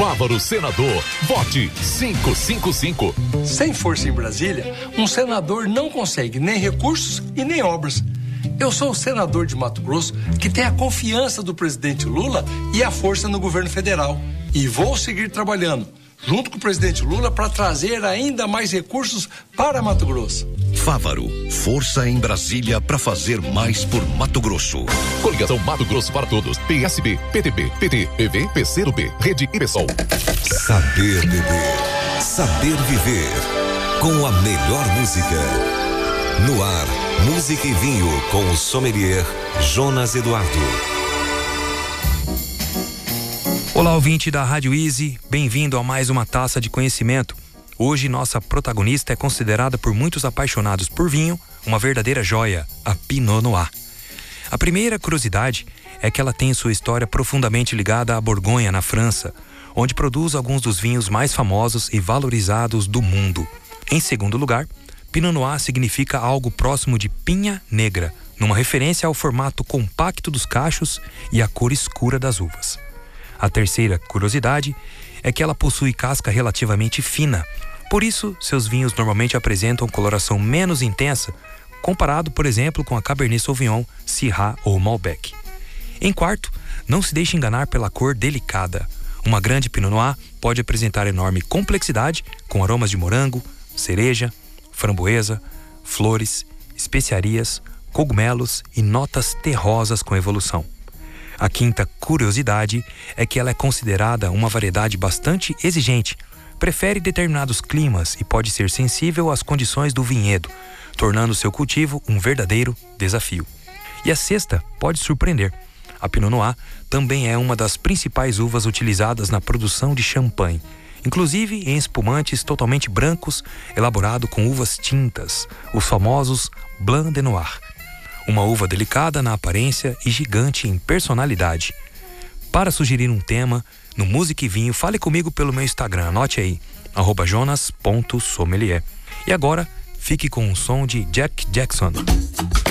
Fávaro Senador, vote 555. Sem força em Brasília, um senador não consegue nem recursos e nem obras. Eu sou o senador de Mato Grosso que tem a confiança do presidente Lula e a força no governo federal. E vou seguir trabalhando junto com o presidente Lula para trazer ainda mais recursos para Mato Grosso. Fávaro, força em Brasília para fazer mais por Mato Grosso. Coligação Mato Grosso para Todos. PSB, PTB, PT, PV, PCdoB, Rede e PSOL. Saber beber, saber viver. Com a melhor música. No ar, música e vinho com o sommelier Jonas Eduardo. Olá, ouvinte da Rádio Easy, bem-vindo a mais uma taça de conhecimento. Hoje nossa protagonista é considerada por muitos apaixonados por vinho uma verdadeira joia, a Pinot Noir. A primeira curiosidade é que ela tem sua história profundamente ligada à Borgonha, na França, onde produz alguns dos vinhos mais famosos e valorizados do mundo. Em segundo lugar, Pinot Noir significa algo próximo de pinha negra, numa referência ao formato compacto dos cachos e à cor escura das uvas. A terceira curiosidade é que ela possui casca relativamente fina, por isso seus vinhos normalmente apresentam coloração menos intensa, comparado, por exemplo, com a Cabernet Sauvignon, Syrah ou Malbec. Em quarto, não se deixe enganar pela cor delicada. Uma grande Pinot Noir pode apresentar enorme complexidade, com aromas de morango, cereja, framboesa, flores, especiarias, cogumelos e notas terrosas com evolução. A quinta curiosidade é que ela é considerada uma variedade bastante exigente, prefere determinados climas e pode ser sensível às condições do vinhedo, tornando seu cultivo um verdadeiro desafio. E a sexta pode surpreender. A Pinot Noir também é uma das principais uvas utilizadas na produção de champanhe, inclusive em espumantes totalmente brancos, elaborado com uvas tintas, os famosos Blanc de Noir. Uma uva delicada na aparência e gigante em personalidade. Para sugerir um tema, no Música e Vinho, fale comigo pelo meu Instagram, anote aí, @jonas.sommelier. E agora, fique com um som de Jack Jackson.